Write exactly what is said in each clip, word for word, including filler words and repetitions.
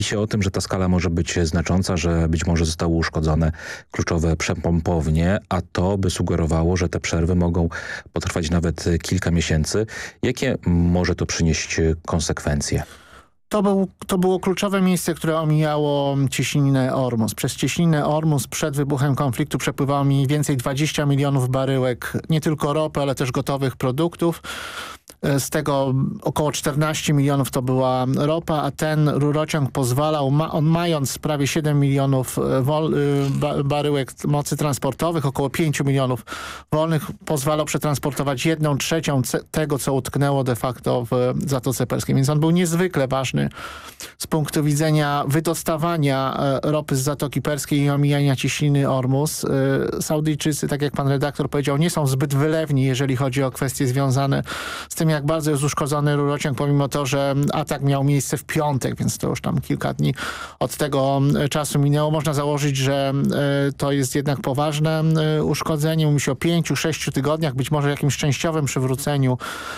się o tym, że ta skala może być znacząca, że być może zostały uszkodzone kluczowe przepompownie, a to by sugerowało, że te przerwy mogą potrwać nawet kilka miesięcy. Jakie może to przynieść konsekwencje? To, był, to było kluczowe miejsce, które omijało cieśninę Ormus. Przez cieśninę Ormus przed wybuchem konfliktu przepływało mniej więcej dwadzieścia milionów baryłek nie tylko ropy, ale też gotowych produktów. Z tego około czternaście milionów to była ropa, a ten rurociąg pozwalał, ma, on mając prawie siedem milionów wol, ba, baryłek mocy transportowych, około pięć milionów wolnych, pozwalał przetransportować jedną trzecią tego, co utknęło de facto w Zatoce Perskiej. Więc on był niezwykle ważny z punktu widzenia wydostawania ropy z Zatoki Perskiej i omijania cieśniny Ormus. Saudyjczycy, tak jak pan redaktor powiedział, nie są zbyt wylewni, jeżeli chodzi o kwestie związane z tym, jak bardzo jest uszkodzony rurociąg, pomimo to, że atak miał miejsce w piątek, więc to już tam kilka dni od tego czasu minęło. Można założyć, że to jest jednak poważne uszkodzenie. Mówi się o pięciu, sześciu tygodniach, być może jakimś częściowym przywróceniu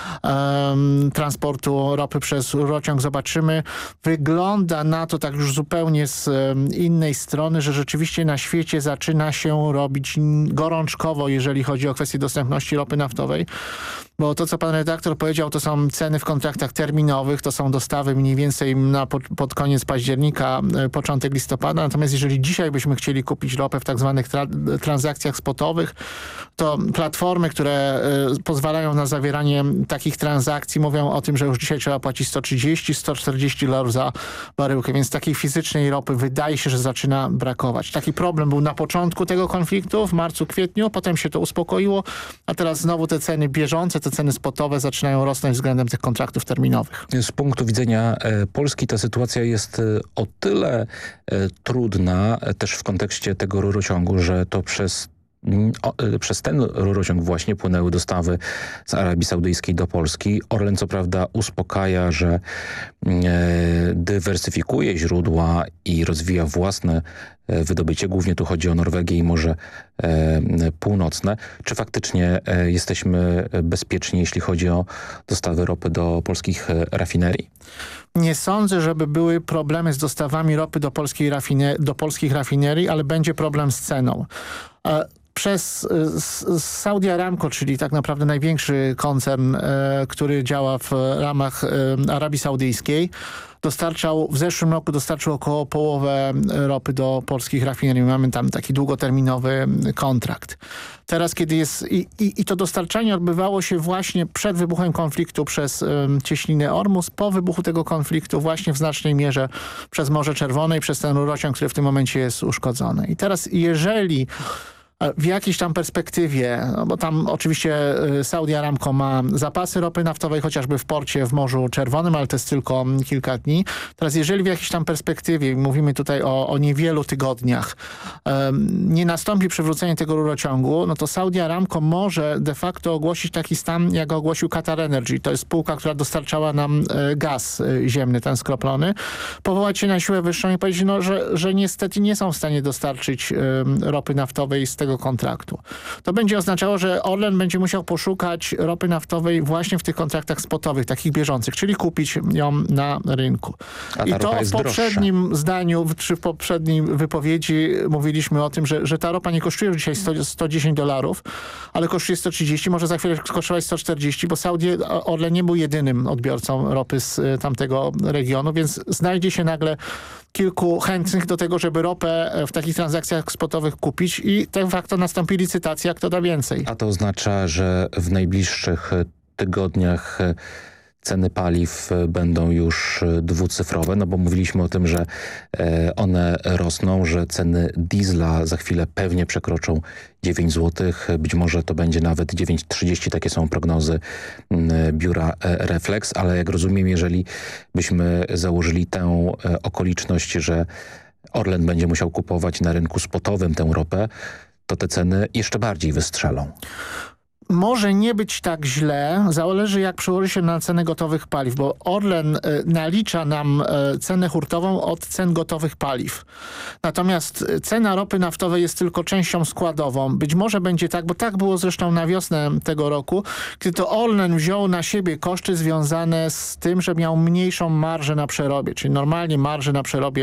um, transportu ropy przez rurociąg. Zobaczymy. Wygląda na to tak już zupełnie z um, innej strony, że rzeczywiście na świecie zaczyna się robić gorączkowo, jeżeli chodzi o kwestię dostępności ropy naftowej. Bo to, co pan redaktor powiedział, to są ceny w kontraktach terminowych, to są dostawy mniej więcej na, pod koniec października, początek listopada. Natomiast jeżeli dzisiaj byśmy chcieli kupić ropę w tak zwanych tra transakcjach spotowych, to platformy, które y, pozwalają na zawieranie takich transakcji, mówią o tym, że już dzisiaj trzeba płacić sto trzydzieści, sto czterdzieści dolarów za baryłkę, więc takiej fizycznej ropy wydaje się, że zaczyna brakować. Taki problem był na początku tego konfliktu, w marcu, kwietniu, potem się to uspokoiło, a teraz znowu te ceny bieżące, te ceny spotowe zaczynają rosnąć względem tych kontraktów terminowych. Z punktu widzenia e, Polski ta sytuacja jest e, o tyle e, trudna, e, też w kontekście tego rurociągu, że to przez O, przez ten rurociąg właśnie płynęły dostawy z Arabii Saudyjskiej do Polski. Orlen co prawda uspokaja, że e, dywersyfikuje źródła i rozwija własne e, wydobycie. Głównie tu chodzi o Norwegię i Morze e, Północne. Czy faktycznie e, jesteśmy bezpieczni, jeśli chodzi o dostawy ropy do polskich rafinerii? Nie sądzę, żeby były problemy z dostawami ropy do, polskiej rafine do polskich rafinerii, ale będzie problem z ceną. E Przez Saudi Aramco, czyli tak naprawdę największy koncern, e, który działa w ramach e, Arabii Saudyjskiej, dostarczał, w zeszłym roku dostarczył około połowę ropy do polskich rafinerii. Mamy tam taki długoterminowy kontrakt. Teraz, kiedy jest... I, i, i to dostarczanie odbywało się właśnie przed wybuchem konfliktu przez um, cieśninę Ormus, po wybuchu tego konfliktu właśnie w znacznej mierze przez Morze Czerwone i przez ten rurociąg, który w tym momencie jest uszkodzony. I teraz, jeżeli w jakiejś tam perspektywie, no bo tam oczywiście Saudi Aramco ma zapasy ropy naftowej, chociażby w porcie w Morzu Czerwonym, ale to jest tylko kilka dni. Teraz jeżeli w jakiejś tam perspektywie, mówimy tutaj o, o niewielu tygodniach, um, nie nastąpi przywrócenie tego rurociągu, no to Saudi Aramco może de facto ogłosić taki stan, jak ogłosił Qatar Energy. To jest spółka, która dostarczała nam e, gaz e, ziemny, ten skroplony. Powołać się na siłę wyższą i powiedzieć, no, że, że niestety nie są w stanie dostarczyć e, ropy naftowej z tego kontraktu. To będzie oznaczało, że Orlen będzie musiał poszukać ropy naftowej właśnie w tych kontraktach spotowych, takich bieżących, czyli kupić ją na rynku. I to w poprzednim droższa. zdaniu, czy w poprzedniej wypowiedzi mówiliśmy o tym, że, że ta ropa nie kosztuje już dzisiaj sto, sto dziesięć dolarów, ale kosztuje sto trzydzieści, może za chwilę kosztować sto czterdzieści, bo Saudi Orlen nie był jedynym odbiorcą ropy z tamtego regionu, więc znajdzie się nagle kilku chętnych do tego, żeby ropę w takich transakcjach spotowych kupić i de facto nastąpi licytacja, kto da więcej. A to oznacza, że w najbliższych tygodniach ceny paliw będą już dwucyfrowe, no bo mówiliśmy o tym, że one rosną, że ceny diesla za chwilę pewnie przekroczą dziewięć złotych, być może to będzie nawet dziewięć trzydzieści, takie są prognozy biura Reflex, ale jak rozumiem, jeżeli byśmy założyli tę okoliczność, że Orlen będzie musiał kupować na rynku spotowym tę ropę, to te ceny jeszcze bardziej wystrzelą. może nie być tak źle, zależy jak przełoży się na cenę gotowych paliw, bo Orlen y, nalicza nam y, cenę hurtową od cen gotowych paliw. Natomiast y, cena ropy naftowej jest tylko częścią składową. Być może będzie tak, bo tak było zresztą na wiosnę tego roku, kiedy to Orlen wziął na siebie koszty związane z tym, że miał mniejszą marżę na przerobie, czyli normalnie marże na przerobie